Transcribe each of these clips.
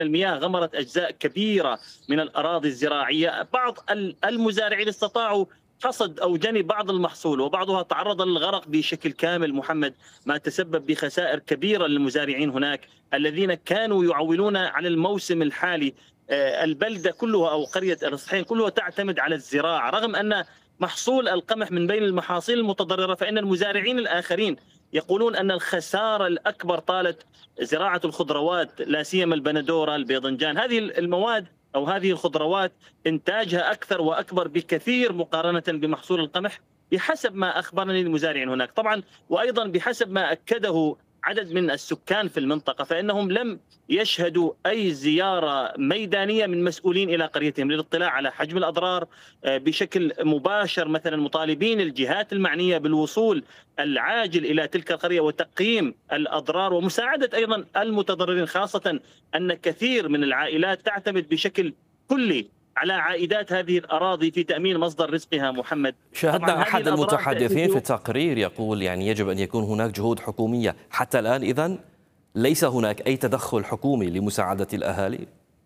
المياه غمرت أجزاء كبيرة من الأراضي الزراعية. بعض المزارعين استطاعوا حصد أو جني بعض المحصول، وبعضها تعرض للغرق بشكل كامل محمد، ما تسبب بخسائر كبيرة للمزارعين هناك الذين كانوا يعولون على الموسم الحالي. البلدة كلها أو قرية الصحين كلها تعتمد على الزراعة، رغم أن محصول القمح من بين المحاصيل المتضررة، فإن المزارعين الآخرين يقولون أن الخسارة الأكبر طالت زراعة الخضروات، لا سيما البندورة، الباذنجان. هذه المواد أو هذه الخضروات إنتاجها أكثر وأكبر بكثير مقارنة بمحصول القمح، بحسب ما أخبرني المزارعين هناك طبعا، وأيضا بحسب ما أكده عدد من السكان في المنطقة، فإنهم لم يشهدوا أي زيارة ميدانية من مسؤولين إلى قريتهم للاطلاع على حجم الأضرار بشكل مباشر، مثلا مطالبين الجهات المعنية بالوصول العاجل إلى تلك القرية وتقييم الأضرار ومساعدة أيضا المتضررين، خاصة أن كثير من العائلات تعتمد بشكل كلي على عائدات هذه الأراضي في تأمين مصدر رزقها محمد. شاهدنا أحد المتحدثين في التقرير يقول يعني يجب أن يكون هناك جهود حكومية. حتى الآن إذن ليس هناك أي تدخل حكومي لمساعدة الأهالي؟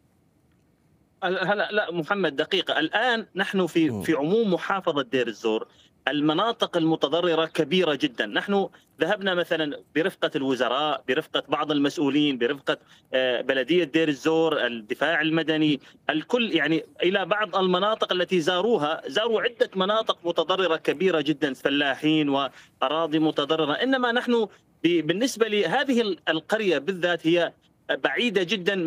هلا لا محمد، دقيقة. الآن نحن في عموم محافظة دير الزور المناطق المتضررة كبيرة جدا. نحن ذهبنا مثلا برفقة الوزراء، برفقة بعض المسؤولين، برفقة بلدية دير الزور، الدفاع المدني، الكل يعني إلى بعض المناطق التي زاروا عدة مناطق متضررة كبيرة جدا، فلاحين وأراضي متضررة. إنما نحن بالنسبة لهذه القرية بالذات هي بعيدة جدا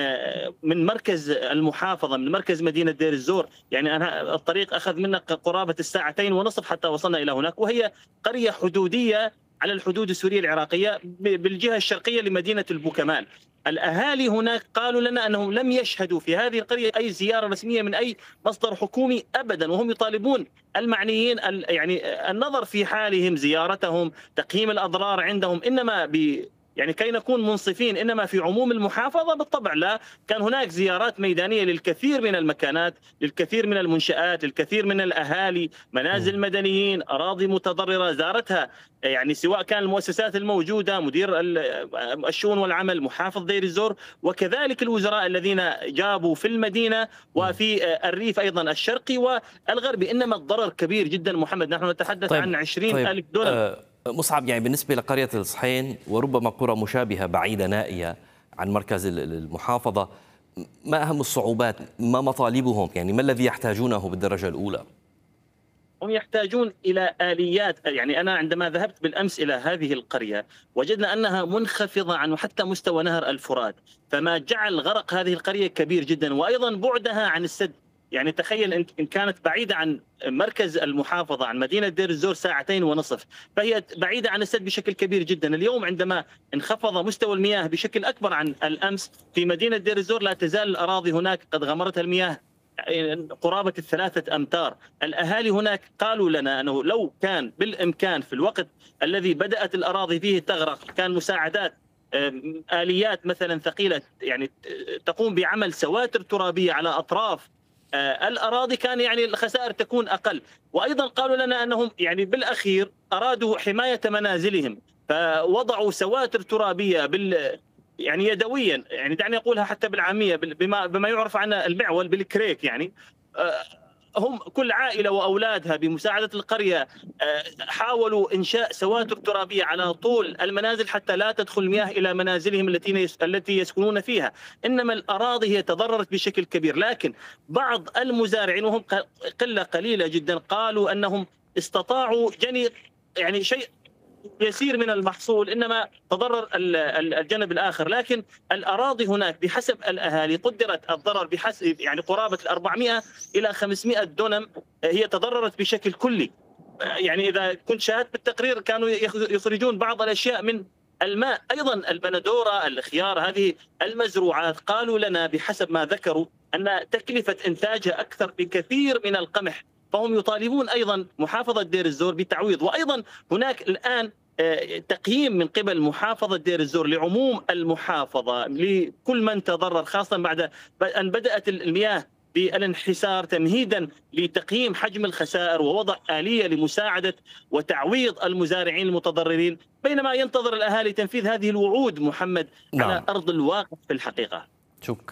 من مركز المحافظة، من مركز مدينة دير الزور. يعني أنا الطريق أخذ منا قرابة الساعتين ونصف حتى وصلنا إلى هناك، وهي قرية حدودية على الحدود السورية العراقية بالجهة الشرقية لمدينة البوكمال. الأهالي هناك قالوا لنا أنهم لم يشهدوا في هذه القرية أي زيارة رسمية من أي مصدر حكومي أبدا، وهم يطالبون المعنيين يعني النظر في حالهم، زيارتهم، تقييم الأضرار عندهم، إنما يعني كي نكون منصفين، إنما في عموم المحافظة بالطبع لا. كان هناك زيارات ميدانية للكثير من المكانات، للكثير من المنشآت، للكثير من الأهالي، منازل مدنيين، أراضي متضررة زارتها يعني سواء كان المؤسسات الموجودة، مدير الشؤون والعمل، محافظ دير الزور، وكذلك الوزراء الذين جابوا في المدينة وفي الريف أيضا الشرقي والغربي. إنما الضرر كبير جدا محمد، نحن نتحدث عن 20,000 دولار. مصعب، يعني بالنسبة لقرية الصحين وربما قرى مشابهة بعيدة نائية عن مركز المحافظة، ما أهم الصعوبات؟ ما مطالبهم؟ يعني ما الذي يحتاجونه بالدرجة الأولى؟ هم يحتاجون إلى آليات. يعني أنا عندما ذهبت بالأمس إلى هذه القرية وجدنا أنها منخفضة عن حتى مستوى نهر الفرات، فما جعل غرق هذه القرية كبير جدا، وأيضا بعدها عن السد. يعني تخيل إن كانت بعيدة عن مركز المحافظة، عن مدينة دير الزور ساعتين ونصف، فهي بعيدة عن السد بشكل كبير جدا. اليوم عندما انخفض مستوى المياه بشكل أكبر عن الأمس في مدينة دير الزور، لا تزال الأراضي هناك قد غمرتها المياه قرابة 3 أمتار. الأهالي هناك قالوا لنا أنه لو كان بالإمكان في الوقت الذي بدأت الأراضي فيه تغرق كان مساعدات، آليات مثلا ثقيلة يعني تقوم بعمل سواتر ترابية على أطراف الأراضي، كان يعني الخسائر تكون أقل. وأيضا قالوا لنا أنهم يعني بالأخير أرادوا حماية منازلهم، فوضعوا سواتر ترابية يعني يدويا، يعني دعني أقولها حتى بالعامية بما يعرف عنها المعول بالكريك. يعني هم كل عائلة وأولادها بمساعدة القرية حاولوا إنشاء سواتر ترابية على طول المنازل حتى لا تدخل المياه إلى منازلهم التي يسكنون فيها. إنما الأراضي هي تضررت بشكل كبير. لكن بعض المزارعين وهم قلة قليلة جدا قالوا أنهم استطاعوا جني يعني شيء يسير من المحصول، إنما تضرر الجانب الآخر. لكن الأراضي هناك بحسب الأهالي قدرت الضرر بحسب يعني قرابة 400 إلى 500 دونم هي تضررت بشكل كلي. يعني إذا كنت شاهدت بالتقرير كانوا يخرجون بعض الأشياء من الماء. أيضا البندورة، الخيار، هذه المزروعات قالوا لنا بحسب ما ذكروا أن تكلفة إنتاجها أكثر بكثير من القمح، فهم يطالبون أيضا محافظة دير الزور بتعويض. وأيضا هناك الآن تقييم من قبل محافظة دير الزور لعموم المحافظة لكل من تضرر، خاصة بعد أن بدأت المياه بالانحسار، تمهيدا لتقييم حجم الخسائر ووضع آلية لمساعدة وتعويض المزارعين المتضررين، بينما ينتظر الأهالي تنفيذ هذه الوعود محمد على أرض الواقع في الحقيقة. شكرا.